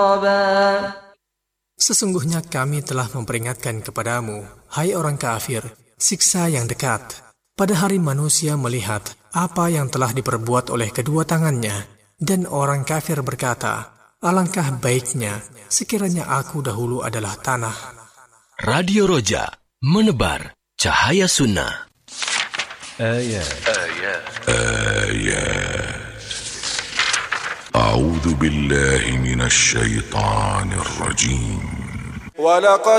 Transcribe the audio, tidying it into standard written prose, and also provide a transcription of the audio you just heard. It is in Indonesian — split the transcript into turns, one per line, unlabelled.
Sesungguhnya kami telah memperingatkan kepadamu, hai orang kafir, siksa yang dekat. Pada hari manusia melihat apa yang telah diperbuat oleh kedua tangannya, dan orang kafir berkata, alangkah baiknya sekiranya aku dahulu adalah tanah.
Radio Roja, menebar cahaya sunnah.
أعوذ بالله من الشيطان الرجيم.